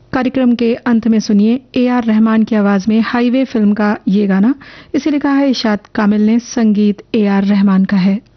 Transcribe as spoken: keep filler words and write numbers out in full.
कार्यक्रम के अंत में सुनिए ए आर रहमान की आवाज में हाईवे फिल्म का ये गाना। इसे लिखा है इशात कामिल ने, संगीत ए आर रहमान का है।